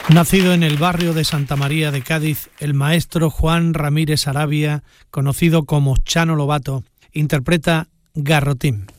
Nacido en el barrio de Santa María de Cádiz, el maestro Juan Ramírez Arabia, conocido como Chano Lobato, interpreta Garrotín.